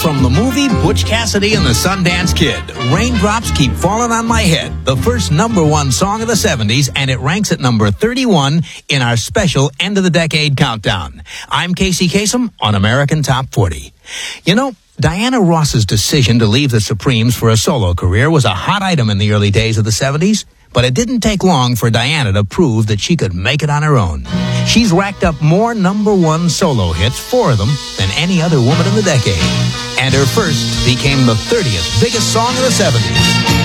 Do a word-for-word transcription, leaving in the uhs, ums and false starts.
From the movie Butch Cassidy and the Sundance Kid, Raindrops Keep Falling on My Head, the first number one song of the seventies, and it ranks at number thirty-one in our special End of the Decade Countdown. I'm Casey Kasem on American Top forty. You know, Diana Ross's decision to leave the Supremes for a solo career was a hot item in the early days of the seventies, but it didn't take long for Diana to prove that she could make it on her own. She's racked up more number one solo hits, four of them, than any other woman in the decade. And her first became the thirtieth biggest song of the seventies.